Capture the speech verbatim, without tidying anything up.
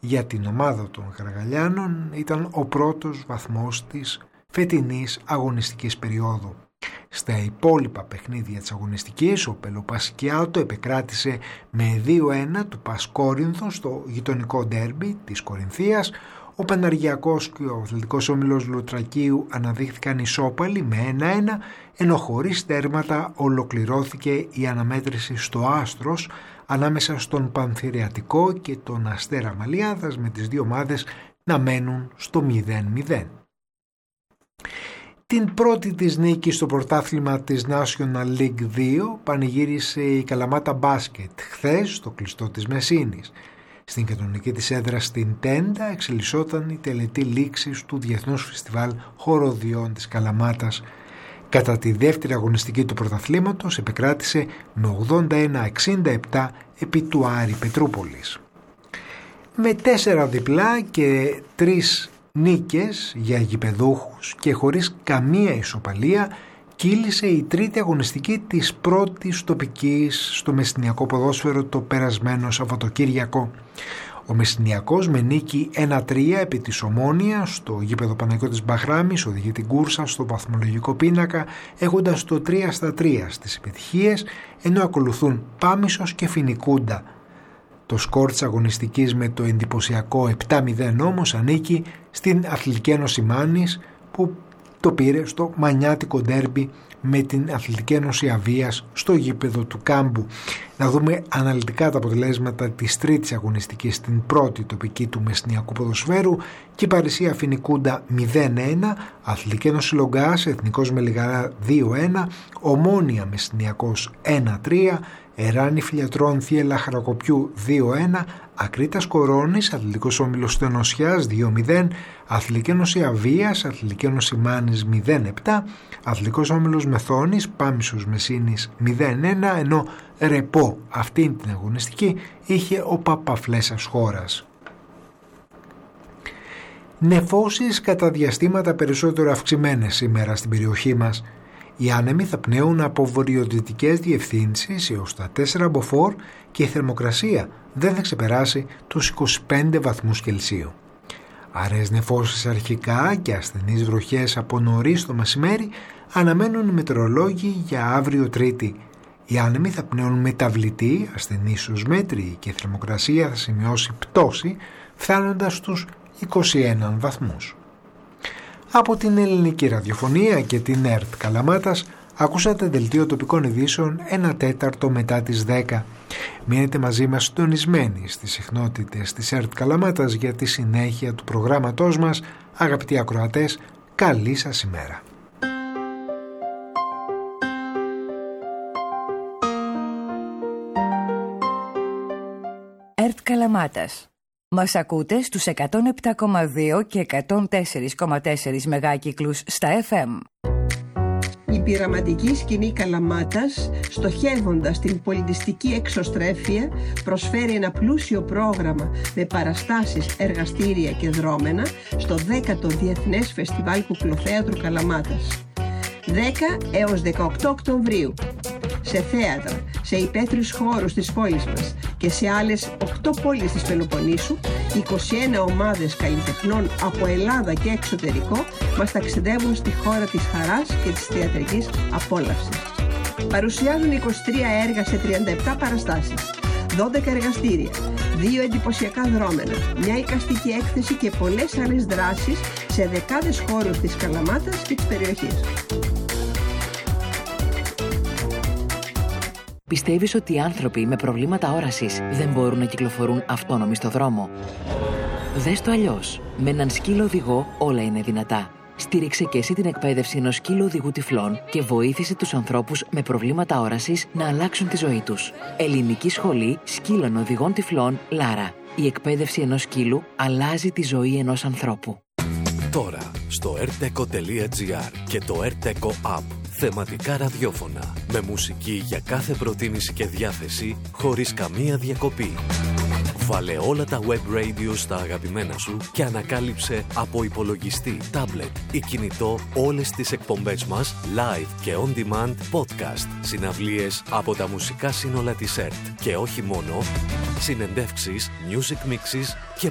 για την ομάδα των Γαργαλιάνων ήταν ο πρώτος βαθμός της φετινής αγωνιστικής περίοδου. Στα υπόλοιπα παιχνίδια της αγωνιστικής, ο Πελοπασικιάτο επεκράτησε με δύο ένα του Πας Κόρινθο στο γειτονικό ντέρμπι της Κορινθίας. Ο Παναργιακός και ο Αθλητικός Όμιλος Λουτρακίου αναδείχθηκαν ισόπαλοι με ένα ένα, ενώ χωρίς τέρματα ολοκληρώθηκε η αναμέτρηση στο Άστρος ανάμεσα στον Πανθηρεατικό και τον Αστέρα Μαλιάδας, με τις δύο ομάδες να μένουν στο μηδέν μηδέν. Την πρώτη της νίκη στο πρωτάθλημα της National League δύο πανηγύρισε η Καλαμάτα Μπάσκετ χθες στο κλειστό της Μεσίνης. Στην κανονική της έδρα στην Τέντα εξελισσόταν η τελετή λήξης του Διεθνούς Φεστιβάλ Χοροδιών της Καλαμάτας. Κατά τη δεύτερη αγωνιστική του πρωταθλήματος επεκράτησε με ογδόντα ένα εξήντα επτά επί του Άρη Πετρούπολης. Με τέσσερα διπλά και τρεις νίκες για γηπεδούχους και χωρίς καμία ισοπαλία κύλησε η τρίτη αγωνιστική της πρώτης τοπικής στο Μεσσηνιακό ποδόσφαιρο το περασμένο Σαββατοκύριακο. Ο Μεσσηνιακός με νίκη ένα τρία επί της Ομόνιας στο γήπεδο Παναγιώτης Μπαχράμης οδηγεί την κούρσα στο βαθμολογικό πίνακα έχοντας το τρία στα τρία στις επιτυχίες, ενώ ακολουθούν Πάμισος και Φινικούντα. Το σκορ της αγωνιστικής με το εντυπωσιακό επτά μηδέν όμως ανήκει στην Αθλητική Ένωση Μάνης, που το πήρε στο μανιάτικο ντέρμπι με την Αθλητική Ένωση Αβίας στο γήπεδο του Κάμπου. Να δούμε αναλυτικά τα αποτελέσματα της τρίτης αγωνιστικής στην πρώτη τοπική του Μεσσηνιακού ποδοσφαίρου. Κυπαρισία Φινικούντα μηδέν ένα, Αθλητική Ένωση Λογκάς Εθνικός Μελιγαρά δύο ένα, Ομόνια Μεσσηνιακός ένα τρία, Εράνη Φιλιατρών Θίελα Χαρακοπιού δύο ένα, Ακρίτας Κορώνης Αθλητικός Όμιλος Στενοσιάς δύο μηδέν, Αθλητική Ένωση Αβίας Αθλητική Ένωση Μάνης μηδέν επτά, Αθλητικός Όμιλος Μεθόνης Πάμισος Μεσίνης μηδέν ένα, ενώ ρεπό αυτήν την αγωνιστική είχε ο Παπαφλέσας Χώρας. Νεφώσεις κατά διαστήματα περισσότερο αυξημένες σήμερα στην περιοχή μας. Οι άνεμοι θα πνέουν από βορειοδυτικές διευθύνσεις έως τα τέσσερα μποφόρ και η θερμοκρασία δεν θα ξεπεράσει τους είκοσι πέντε βαθμούς Κελσίου. Αραιές νεφώσεις αρχικά και ασθενείς βροχές από νωρίς το μεσημέρι αναμένουν οι μετεωρολόγοι για αύριο Τρίτη. Οι άνεμοι θα πνέουν μεταβλητή, ασθενείς ως μέτρη και η θερμοκρασία θα σημειώσει πτώση φτάνοντας στους είκοσι ένα βαθμούς. Από την Ελληνική Ραδιοφωνία και την ΕΡΤ Καλαμάτας ακούσατε δελτίο τοπικών ειδήσεων ένα τέταρτο μετά τις δέκα. Μείνετε μαζί μας συντονισμένοι στις συχνότητες της ΕΡΤ Καλαμάτας για τη συνέχεια του προγράμματός μας. Αγαπητοί ακροατές, καλή σας ημέρα. ΕΡΤ Καλαμάτας. Μας ακούτε στους εκατόν επτά κόμμα δύο και εκατόν τέσσερα κόμμα τέσσερα μεγάκυκλους στα εφ εμ. Η πειραματική σκηνή Καλαμάτας, στοχεύοντας την πολιτιστική εξωστρέφεια, προσφέρει ένα πλούσιο πρόγραμμα με παραστάσεις, εργαστήρια και δρόμενα στο δέκατο Διεθνές Φεστιβάλ Κουκλοθέατρου Καλαμάτας. δέκα έως δεκαοκτώ Οκτωβρίου. Σε θέατρα, σε υπαίθριους χώρους της πόλης μας και σε άλλες οκτώ πόλεις της Πελοποννήσου, είκοσι ένα ομάδες καλλιτεχνών από Ελλάδα και εξωτερικό μας ταξιδεύουν στη χώρα της χαράς και της θεατρικής απόλαυσης. Παρουσιάζουν είκοσι τρία έργα σε τριάντα επτά παραστάσεις, δώδεκα εργαστήρια, δύο εντυπωσιακά δρόμενα, μια εικαστική έκθεση και πολλές άλλες δράσεις σε δεκάδες χώρους της Καλαμάτας και της περιοχής. Πιστεύεις ότι οι άνθρωποι με προβλήματα όρασης δεν μπορούν να κυκλοφορούν αυτόνομοι στο δρόμο? Δες το αλλιώς. Με έναν σκύλο οδηγό όλα είναι δυνατά. Στήριξε και εσύ την εκπαίδευση ενός σκύλου οδηγού τυφλών και βοήθησε τους ανθρώπους με προβλήματα όρασης να αλλάξουν τη ζωή τους. Ελληνική Σχολή Σκύλων Οδηγών Τυφλών Λάρα. Η εκπαίδευση ενός σκύλου αλλάζει τη ζωή ενός ανθρώπου. Τώρα στο ερτεκο τελεία τζι άρ και το ερτεκο App. Θεματικά ραδιόφωνα με μουσική για κάθε προτίμηση και διάθεση χωρίς καμία διακοπή. Βάλε όλα τα web radio στα αγαπημένα σου και ανακάλυψε από υπολογιστή, tablet ή κινητό όλες τις εκπομπές μας live και on demand podcast, συναυλίες από τα μουσικά σύνολα της ΕΡΤ και όχι μόνο, συνεντεύξεις, music mixes και